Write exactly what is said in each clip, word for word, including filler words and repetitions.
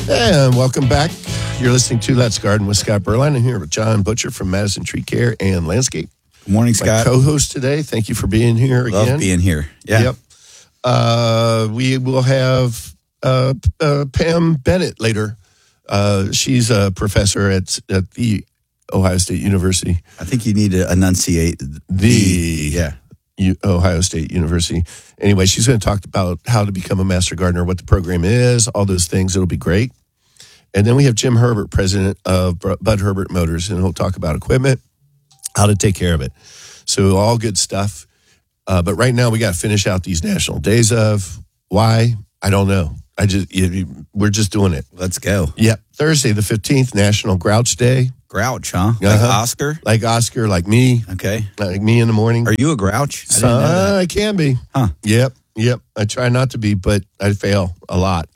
And welcome back. You're listening to Let's Garden with Scott Berline. I'm here with John Butcher from Madison Tree Care and Landscape. Good morning, My Scott. co-host today. Thank you for being here Love again. being here. Yeah. Yep. Uh, we will have uh, uh, Pam Bennett later. Uh, she's a professor at at the Ohio State University. I think you need to enunciate the, The yeah. U- Ohio State University. Anyway, she's going to talk about how to become a master gardener, what the program is, all those things. It'll be great. And then we have Jim Herbert, president of Bud Herbert Motors, and he'll talk about equipment, how to take care of it. So all good stuff. Uh, but right now we got to finish out these national days of. Why? I don't know. I just you, we're just doing it. Let's go. Yep. Thursday the fifteenth, National Grouch Day. Grouch, huh? Like Uh-huh. Oscar? Like Oscar, like me, Okay. like me in the morning. Are you a grouch? I So, didn't know that. I can be. Huh. Yep. Yep. I try not to be, but I fail a lot.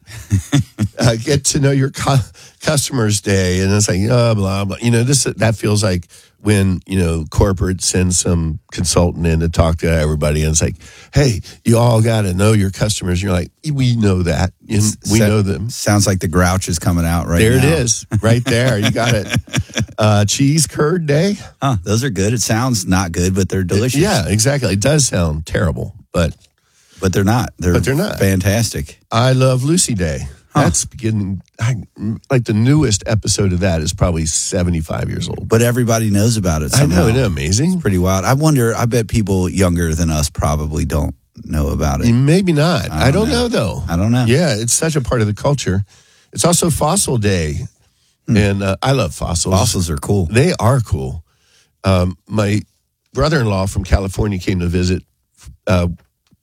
uh, get to know your cu- customers day. And it's like, oh, blah, blah. You know, this, that feels like when, you know, corporate sends some consultant in to talk to everybody. And it's like, hey, you all got to know your customers. You're like, we know that. And we Sa- know them. Sounds like the grouch is coming out right There now. it is. Right there. You got it. Uh, cheese curd day. Huh. Those are good. It sounds not good, but they're delicious. Yeah, exactly. It does sound terrible, but But they're not. They're, But they're not. fantastic. I Love Lucy Day. Huh. That's beginning, I, like the newest episode of that is probably seventy-five years old. But everybody knows about it I somehow. know, isn't it amazing? Pretty wild. I wonder, I bet people younger than us probably don't know about it. Maybe not. I I don't, don't know. know. though. I don't know. Yeah, it's such a part of the culture. It's also Fossil Day. Hmm. And uh, I love fossils. Fossils are cool. They are cool. Um, my brother-in-law from California came to visit uh,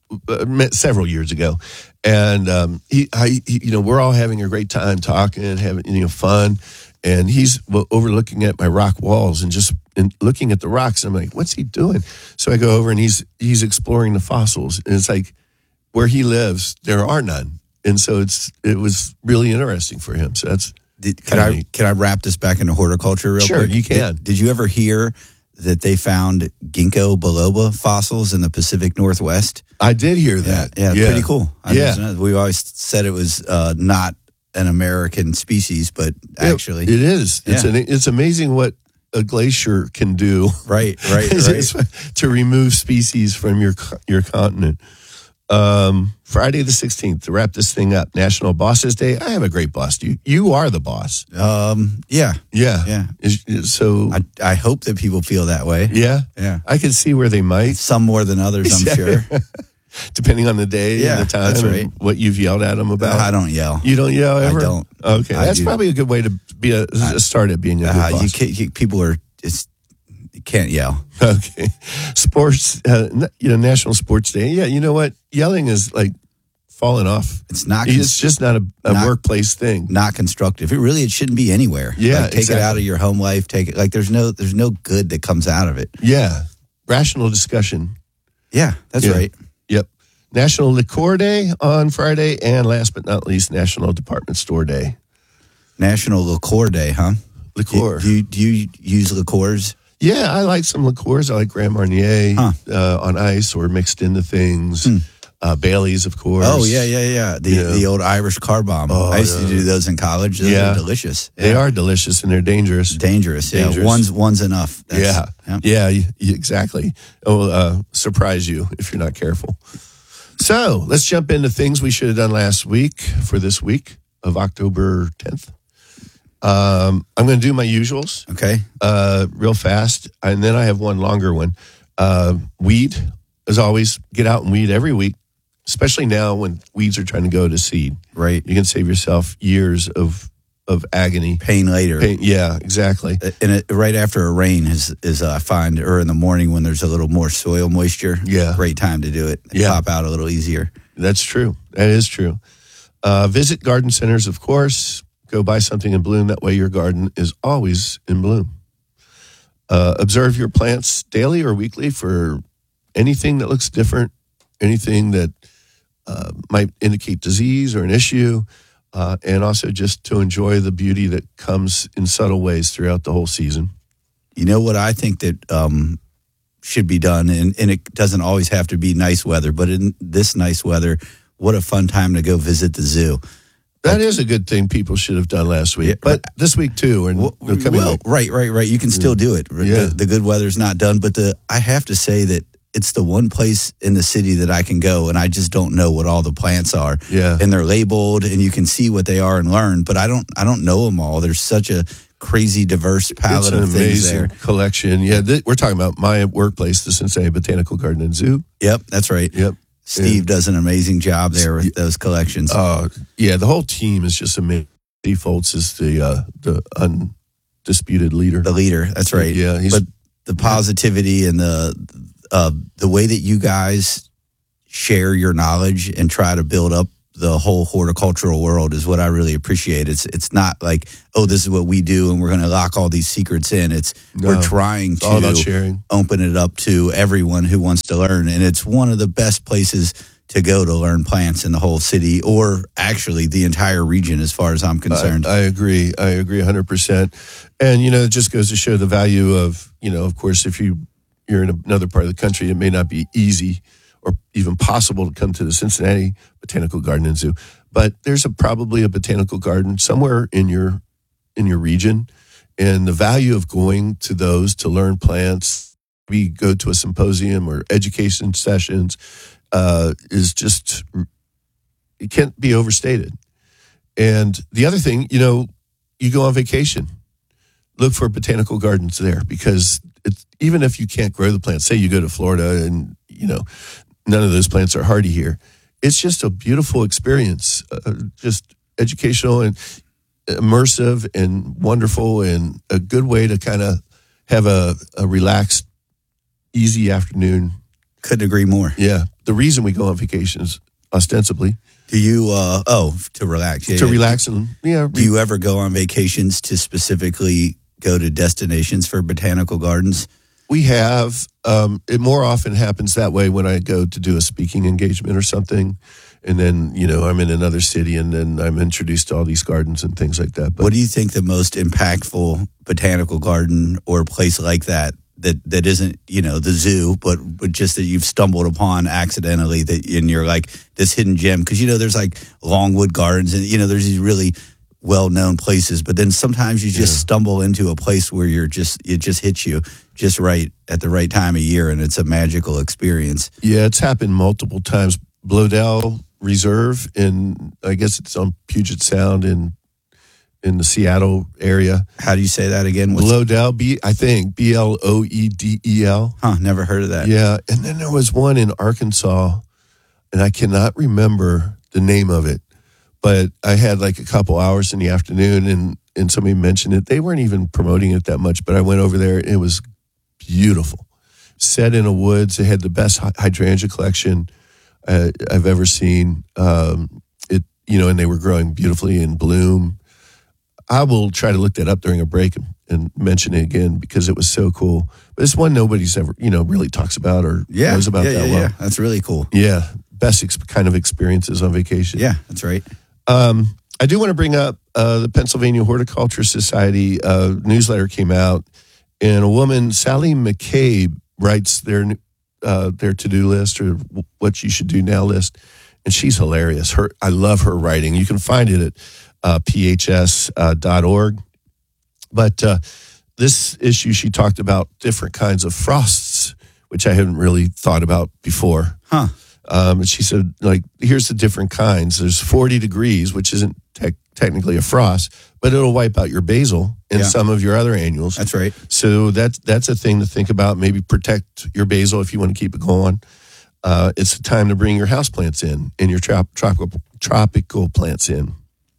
met several years ago, and um, he, I, he, you know, we're all having a great time talking and having you know fun, and he's overlooking at my rock walls and just and looking at the rocks. I'm like, what's he doing? So I go over and he's he's exploring the fossils, and it's like where he lives there are none, and so it's it was really interesting for him. So that's Did, can I can I wrap this back into horticulture real Sure, quick? you can. Did, did you ever hear that they found ginkgo biloba fossils in the Pacific Northwest? I did hear that. Yeah, pretty cool. I Yeah. just know- we always said it was uh, not an American species, but actually, it, it is. It's Yeah. an, it's amazing what a glacier can do. right, right, It's right. just to remove species from your co- your continent. Um, Friday the sixteenth, to wrap this thing up, National Bosses Day. I have a great boss. You you are the boss. Um, yeah, Yeah. yeah. Is- is- so, I I hope that people feel that way. yeah, Yeah, I can see where they might, some more than others, I'm sure. depending on the day Yeah, and the time that's and right. what you've yelled at them about. I don't yell. You don't yell ever? I don't. Okay. I That's do. probably a good way to be a, a start at being a good Uh, boss. you, can't, you people are it's you can't yell. Okay. Sports, uh, n- you know, National Sports Day. Yeah, you know what? Yelling is like falling off. It's not. It's just not a, a not- workplace thing. not constructive. It really it shouldn't be anywhere. Yeah, like, take exactly. it out of your home life. Take it like there's no there's no good that comes out of it. Yeah. Rational discussion. Yeah, that's Yeah. right. Yep. National Liqueur Day on Friday. And last but not least, National Department Store Day. National Liqueur Day, huh? Liqueur. Do you, do you use liqueurs? Yeah, I like some liqueurs. I like Grand Marnier Huh. uh, on ice or mixed into things. Hmm. Uh, Bailey's, of course. Oh yeah, yeah, yeah. The Yeah. the old Irish car bomb. Oh, I used to yeah. do those in college. Those Yeah. are delicious. They Yeah. are delicious and they're dangerous. dangerous. Yeah, Dangerous. one's one's enough. That's- yeah. yeah. Yeah, y- y- exactly. It will uh, surprise you if you're not careful. So let's jump into things we should have done last week for this week of October tenth. Um, I'm going to do my usuals Okay. uh, real fast, and then I have one longer one. Uh, weed, as always, get out and weed every week, especially now when weeds are trying to go to seed. Right. You can save yourself years of of agony. Pain later. Pain, yeah, exactly. And it, right after a rain is is uh, I find, or in the morning when there's a little more soil moisture. Yeah. Great time to do it. They Yeah. pop out a little easier. That's true. That is true. Uh, visit garden centers, of course. Go buy something in bloom. That way your garden is always in bloom. Uh, observe your plants daily or weekly for anything that looks different, anything that uh, might indicate disease or an issue, uh, and also just to enjoy the beauty that comes in subtle ways throughout the whole season. You know what I think that um, should be done, and, and it doesn't always have to be nice weather, but in this nice weather, what a fun time to go visit the zoo. That is a good thing people should have done last week, Yeah, but this week too. And Well, they're coming well, late. right, right, right. You can still do it. Yeah. The, the good weather's not done, but the I have to say that it's the one place in the city that I can go, and I just don't know what all the plants are. Yeah. And they're labeled, and you can see what they are and learn, but I don't, I don't know them all. There's such a crazy, diverse palette It's an of things amazing there. collection. Yeah, th- we're talking about my workplace, the Cincinnati Botanical Garden and Zoo. Yep, that's right. Yep. Steve does an amazing job there with those collections. Uh, yeah, the whole team is just amazing. Steve Foltz is the uh, the undisputed leader. The leader, that's right. Yeah, he's, but the positivity and the uh, the way that you guys share your knowledge and try to build up the whole horticultural world is what I really appreciate. It's it's not like, oh, this is what we do and we're going to lock all these secrets in. It's No, we're trying it's all about to sharing. open it up to everyone who wants to learn, and it's one of the best places to go to learn plants in the whole city, or actually the entire region, as far as I'm concerned. I, I agree. I agree one hundred percent. And, you know, it just goes to show the value of, you know, of course, if you, you're in another part of the country, it may not be easy or even possible to come to the Cincinnati Botanical Garden and Zoo. But there's a, probably a botanical garden somewhere in your in your region. And the value of going to those to learn plants, we go to a symposium or education sessions, uh, is just, it can't be overstated. And the other thing, you know, you go on vacation, look for botanical gardens there, because it's, even if you can't grow the plants, say you go to Florida and, you know, none of those plants are hardy here, it's just a beautiful experience, uh, just educational and immersive and wonderful, and a good way to kind of have a, a relaxed, easy afternoon. Couldn't agree more. Yeah. The reason we go on vacation is ostensibly Do you, uh, oh, to relax. Yeah, to yeah. relax and, yeah. Do you ever go on vacations to specifically go to destinations for botanical gardens? We have. Um, it more often happens that way when I go to do a speaking engagement or something. And then, you know, I'm in another city and then I'm introduced to all these gardens and things like that. But What do you think the most impactful botanical garden or place like that, that, that isn't, you know, the zoo, but, but just that you've stumbled upon accidentally, that and you're like this hidden gem? Because, you know, there's like Longwood Gardens and, you know, there's these really well-known places, but then sometimes you just Yeah. stumble into a place where you're just, it just hits you just right at the right time of year, and it's a magical experience. yeah, it's happened multiple times. Blodell Reserve in, I guess it's on Puget Sound in in the Seattle area. How do you say that again? What's, Blodell, B, I think, B L O E D E L. huh, never heard of that. Yeah, and then there was one in Arkansas, and I cannot remember the name of it, but I had like a couple hours in the afternoon, and, and somebody mentioned it. They weren't even promoting it that much, but I went over there. It was beautiful. Set in a woods. It had the best hy- hydrangea collection uh, I've ever seen. Um, it, you know, and they were growing beautifully in bloom. I will try to look that up during a break and, and mention it again because it was so cool. But it's one nobody's ever, you know, really talks about or Yeah, knows about yeah, that yeah, well. yeah. That's really cool. Yeah, best ex- kind of experiences on vacation. Yeah, that's right. Um, I do want to bring up uh, the Pennsylvania Horticulture Society uh, newsletter came out, and a woman, Sally McCabe, writes their uh, their to do list or what you should do now list, and she's hilarious. Her, I love her writing. You can find it at uh, p h s dot org. But uh, this issue, she talked about different kinds of frosts, which I hadn't really thought about before. Huh. Um, and she said, like, here's the different kinds. There's forty degrees, which isn't te- technically a frost, but it'll wipe out your basil and Yeah. some of your other annuals. That's right. So that's that's a thing to think about. Maybe protect your basil if you want to keep it going. Uh, it's the time to bring your houseplants in and your trop- tropical tropical plants in.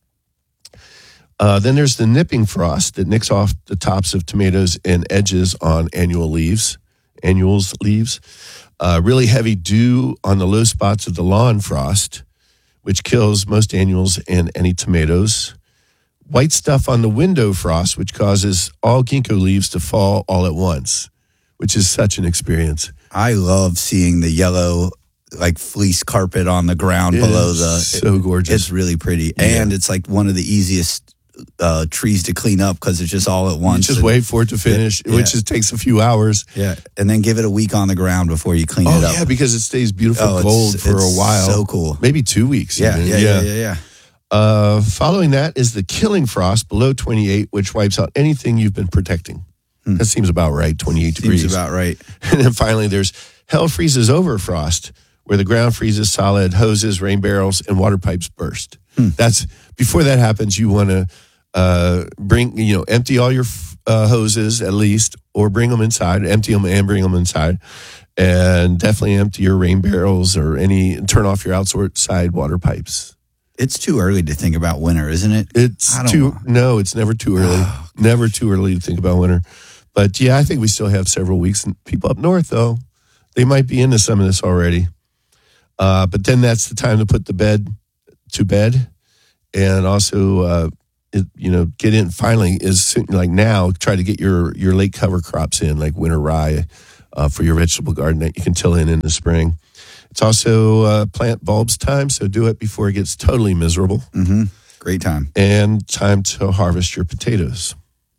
Uh, then there's the nipping frost that nicks off the tops of tomatoes and edges on annual leaves, annuals leaves. Uh, really heavy dew on the low spots of the lawn frost, which kills most annuals and any tomatoes. White stuff on the window frost, which causes all ginkgo leaves to fall all at once, which is such an experience. I love seeing the yellow, like fleece carpet on the ground It below is the. so gorgeous. It's really pretty, Yeah. and it's like one of the easiest uh, trees to clean up because it's just all at You once. just And- wait for it to finish, Yeah. which is, takes a few hours. Yeah, and then give it a week on the ground before you clean Oh, it up. yeah, because it stays beautiful Oh, it's- gold for it's a while. so cool. Maybe two weeks. Yeah, even. yeah, yeah, yeah, yeah. Uh, following that is the killing frost below twenty-eight, which wipes out anything you've been protecting. Hmm. That seems about right, twenty-eight seems degrees. Seems about right. And then finally, there's hell freezes over frost, where the ground freezes solid, hoses, rain barrels, and water pipes burst. Hmm. That's before that happens, you want to uh, bring, you know, empty all your uh, hoses at least, or bring them inside, empty them and bring them inside. And definitely empty your rain barrels or any, turn off your outside water pipes. It's too early to think about winter, isn't it? It's too, no, it's never too early. Oh, never too early to think about winter. But yeah, I think we still have several weeks. And people up north, though, they might be into some of this already. Uh, but then that's the time to put the bed to bed. And also, uh, it, you know, get in finally is like now, try to get your, your late cover crops in, like winter rye uh, for your vegetable garden that you can till in in the spring. It's also uh, plant bulbs time, so do it before it gets totally miserable. Mm-hmm. Great time. And time to harvest your potatoes.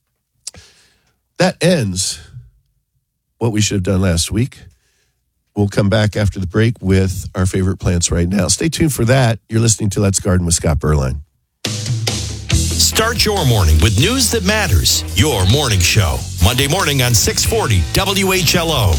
That ends what we should have done last week. We'll come back after the break with our favorite plants right now. Stay tuned for that. You're listening to Let's Garden with Scott Berline. Start your morning with news that matters. Your morning show. Monday morning on six forty W H L O.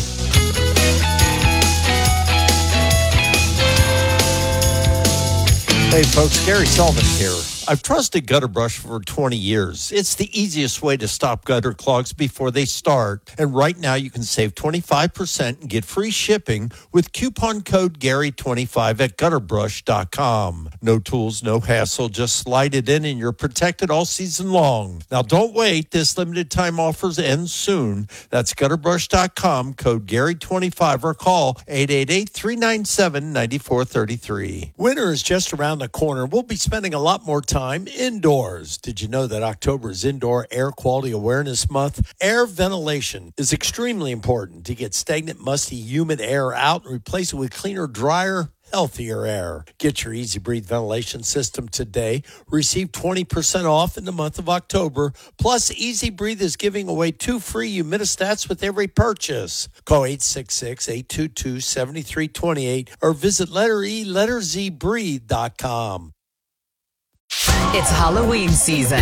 Hey folks, Gary Sullivan here. I've trusted Gutter Brush for twenty years. It's the easiest way to stop gutter clogs before they start. And right now you can save twenty-five percent and get free shipping with coupon code Gary twenty-five at gutter brush dot com. No tools, no hassle. Just slide it in and you're protected all season long. Now don't wait. This limited time offers end soon. That's gutter brush dot com, code Gary twenty-five, or call eight eight eight, three nine seven, nine four three three. Winter is just around the corner. We'll be spending a lot more time indoors. Did you know that October is Indoor Air Quality Awareness Month? Air ventilation is extremely important to get stagnant, musty, humid air out and replace it with cleaner, drier, healthier air. Get your Easy Breathe ventilation system today. Receive twenty percent off in the month of October. Plus, Easy Breathe is giving away two free humidistats with every purchase. Call eight six six, eight two two, seven three two eight or visit letter E, letter Z, breathe dot com. It's Halloween season.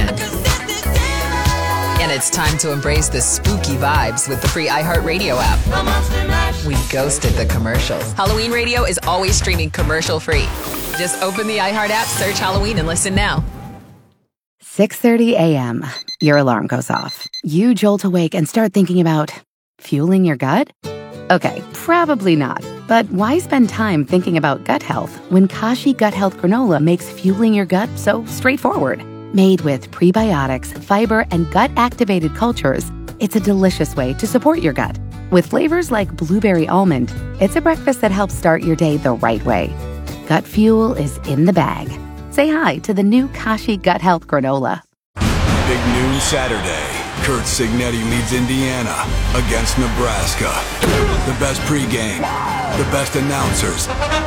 And it's time to embrace the spooky vibes with the free iHeartRadio app. We ghosted the commercials. Halloween radio is always streaming commercial free. Just open the iHeart app, search Halloween, and listen now. six thirty a.m. Your alarm goes off. You jolt awake and start thinking about fueling your gut? Okay, probably not. But why spend time thinking about gut health when Kashi Gut Health Granola makes fueling your gut so straightforward? Made with prebiotics, fiber, and gut-activated cultures, it's a delicious way to support your gut. With flavors like blueberry almond, it's a breakfast that helps start your day the right way. Gut fuel is in the bag. Say hi to the new Kashi Gut Health Granola. Big noon Saturday. Kurt Signetti leads Indiana against Nebraska. The best pregame, the best announcers.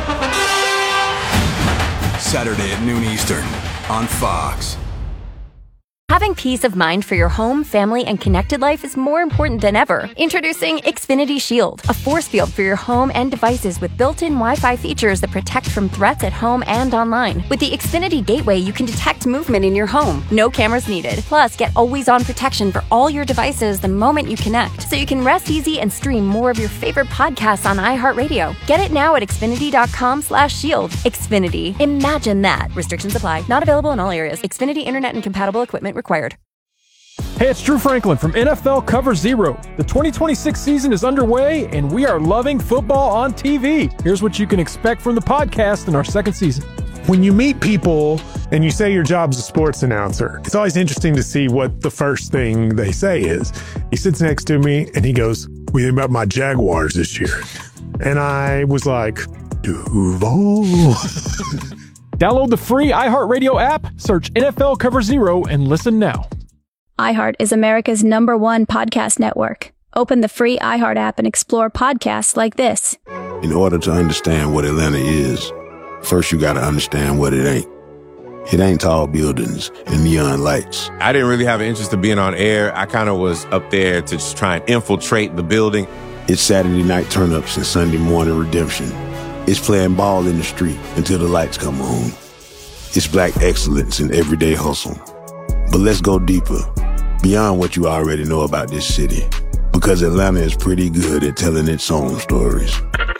Saturday at noon Eastern on Fox. Having peace of mind for your home, family, and connected life is more important than ever. Introducing Xfinity Shield, a force field for your home and devices with built-in Wi-Fi features that protect from threats at home and online. With the Xfinity Gateway, you can detect movement in your home. No cameras needed. Plus, get always-on protection for all your devices the moment you connect, so you can rest easy and stream more of your favorite podcasts on iHeartRadio. Get it now at Xfinity.com slash shield. Xfinity. Imagine that. Restrictions apply. Not available in all areas. Xfinity Internet and compatible equipment required. Hey, it's Drew Franklin from N F L Cover Zero. The twenty twenty-six season is underway, and we are loving football on T V. Here's what you can expect from the podcast in our second season. When you meet people and you say your job's a sports announcer, it's always interesting to see what the first thing they say is. He sits next to me and he goes, "What do you think about my Jaguars this year?" And I was like, Duval. Download the free iHeartRadio app, search N F L Cover Zero, and listen now. iHeart is America's number one podcast network. Open the free iHeart app and explore podcasts like this. In order to understand what Atlanta is, first you got to understand what it ain't. It ain't tall buildings and neon lights. I didn't really have an interest in being on air. I kind of was up there to just try and infiltrate the building. It's Saturday night turn-ups and Sunday morning redemption. It's playing ball in the street until the lights come on. It's black excellence in everyday hustle. But let's go deeper, beyond what you already know about this city, because Atlanta is pretty good at telling its own stories.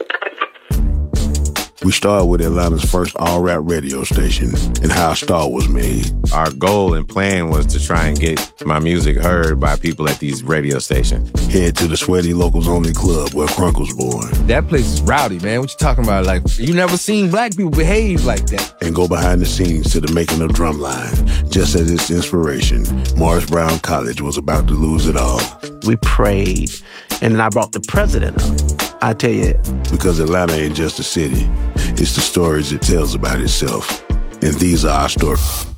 We started with Atlanta's first all-rap radio station and how a star was made. Our goal and plan was to try and get my music heard by people at these radio stations. Head to the Sweaty Locals Only Club where Crunk was born. That place is rowdy, man. What you talking about? Like, you never seen black people behave like that. And go behind the scenes to the making of Drumline, just as its inspiration, Morris Brown College was about to lose it all. We prayed, and then I brought the president up. I tell you. Because Atlanta ain't just a city. It's the stories it tells about itself. And these are our stories.